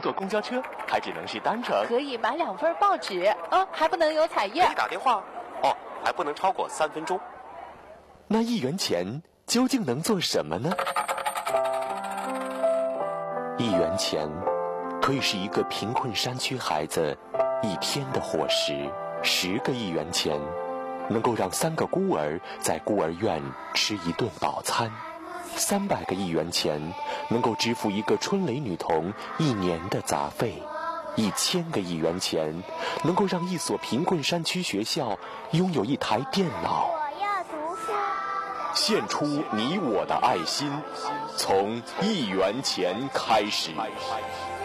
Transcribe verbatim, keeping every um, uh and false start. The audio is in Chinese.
坐公交车，还只能是单程。 可以买两份报纸，哦，还不能有彩页。 可以打电话，哦，还不能超过三分钟。 那一元钱究竟能做什么呢？一元钱可以是一个贫困山区孩子一天的伙食，十个一元钱能够让三个孤儿在孤儿院吃一顿饱餐，三百个一元钱能够支付一个春蕾女童一年的杂费，一千个一元钱能够让一所贫困山区学校拥有一台电脑。 我要读书。 献出你我的爱心，从一元钱开始。